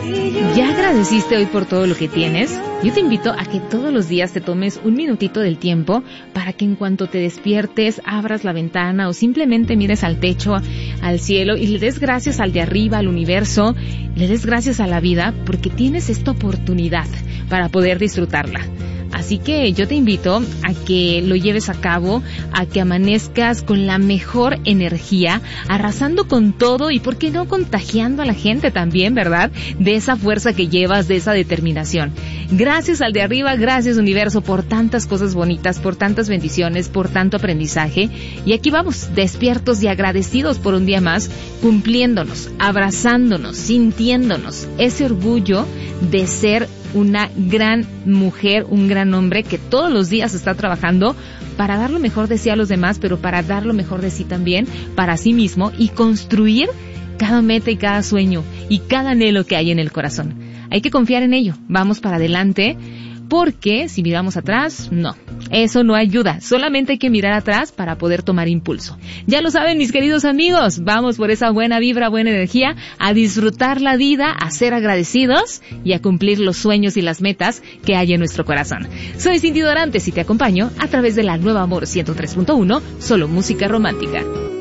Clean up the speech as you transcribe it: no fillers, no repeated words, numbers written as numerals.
¿Ya agradeciste hoy por todo lo que tienes? Yo te invito a que todos los días te tomes un minutito del tiempo para que en cuanto te despiertes, abras la ventana o simplemente mires al techo, al cielo y le des gracias al de arriba, al universo, le des gracias a la vida porque tienes esta oportunidad para poder disfrutarla. Así que yo te invito a que lo lleves a cabo, a que amanezcas con la mejor energía, arrasando con todo y, ¿por qué no, contagiando a la gente también, verdad? De esa fuerza que llevas, de esa determinación. Gracias al de arriba, gracias universo por tantas cosas bonitas, por tantas bendiciones, por tanto aprendizaje. Y aquí vamos, despiertos y agradecidos por un día más, cumpliéndonos, abrazándonos, sintiéndonos ese orgullo de ser una gran mujer, un gran hombre que todos los días está trabajando para dar lo mejor de sí a los demás, pero para dar lo mejor de sí también para sí mismo y construir cada meta y cada sueño y cada anhelo que hay en el corazón. Hay que confiar en ello, vamos para adelante, porque si miramos atrás, no, eso no ayuda, solamente hay que mirar atrás para poder tomar impulso. Ya lo saben, mis queridos amigos, vamos por esa buena vibra, buena energía, a disfrutar la vida, a ser agradecidos y a cumplir los sueños y las metas que hay en nuestro corazón. Soy Cindy Dorantes y te acompaño a través de la Nueva Amor 103.1, solo música romántica.